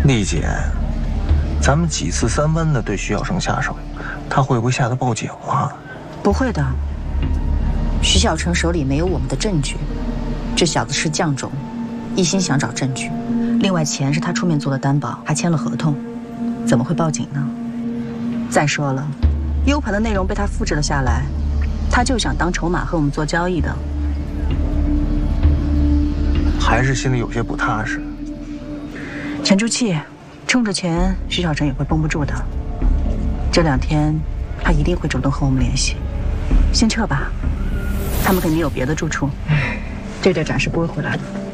丽姐，咱们几次三番的对徐小成下手，他会不会吓得报警啊？ 不会的，徐小成手里没有我们的证据，这小子是犟种，一心想找证据。另外，钱是他出面做的担保，还签了合同，怎么会报警呢？再说了，U 盘的内容被他复制了下来，他就想当筹码和我们做交易的。 还是心里有些不踏实。 沉住气，冲着钱，徐小成也会绷不住的。这2天，他一定会主动和我们联系。先撤吧，他们肯定有别的住处。这队长是不会回来的。